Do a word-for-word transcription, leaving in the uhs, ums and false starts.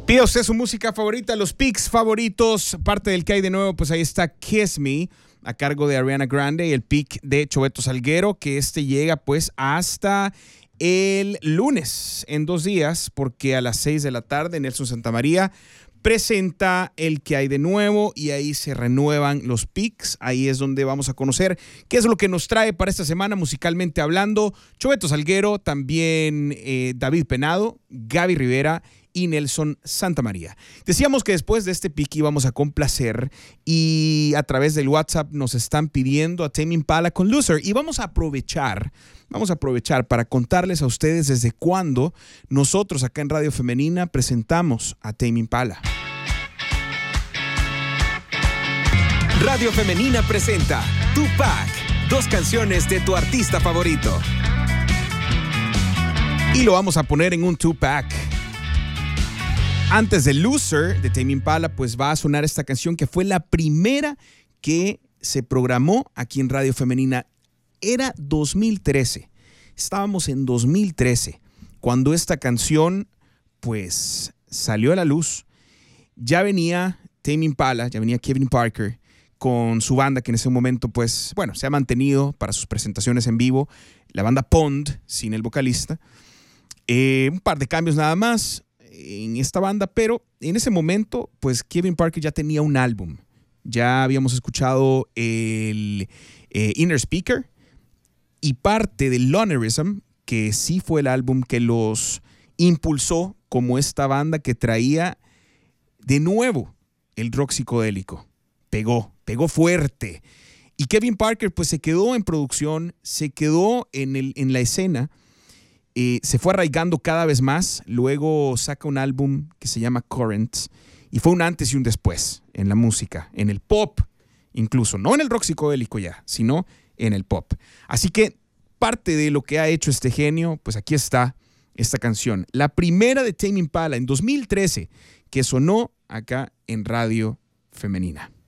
Pida usted su música favorita, los picks favoritos, parte del que hay de nuevo, pues ahí está Kiss Me, a cargo de Ariana Grande, y el pick de Chobeto Salguero, que este llega pues hasta el lunes, en dos días, porque a las seis de la tarde Nelson Santamaría presenta el que hay de nuevo y ahí se renuevan los picks. Ahí es donde vamos a conocer qué es lo que nos trae para esta semana musicalmente hablando Chobeto Salguero, también eh, David Penado, Gaby Rivera y Nelson Santamaría. Decíamos que después de este pick íbamos a complacer y a través del WhatsApp nos están pidiendo a Tame Impala con Loser, y vamos a aprovechar, vamos a aprovechar para contarles a ustedes desde cuándo nosotros acá en Radio Femenina presentamos a Tame Impala. Radio Femenina presenta Tupac, dos canciones de tu artista favorito. Y lo vamos a poner en un two-pack. Antes de Loser de Tame Impala, pues va a sonar esta canción que fue la primera que se programó aquí en Radio Femenina. Era dos mil trece. Estábamos en dos mil trece cuando esta canción pues salió a la luz. Ya venía Tame Impala, ya venía Kevin Parker con su banda, que en ese momento pues, bueno, se ha mantenido para sus presentaciones en vivo, la banda Pond, sin el vocalista. Eh, un par de cambios nada más en esta banda, pero en ese momento pues Kevin Parker ya tenía un álbum. Ya habíamos escuchado el eh, Inner Speaker y parte del Lonerism, que sí fue el álbum que los impulsó como esta banda que traía de nuevo el rock psicodélico. Pegó, pegó fuerte. Y Kevin Parker pues se quedó en producción, se quedó en, el, en la escena. Eh, se fue arraigando cada vez más. Luego saca un álbum que se llama Currents y fue un antes y un después en la música, en el pop incluso, no en el rock psicodélico ya, sino en el pop. Así que parte de lo que ha hecho este genio, pues aquí está esta canción, la primera de Tame Impala en dos mil trece, que sonó acá en Radio Femenina.